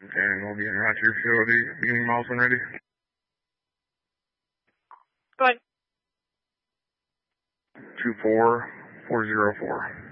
And we'll be in right to your facility. Beginning miles when ready. Go ahead. 24404.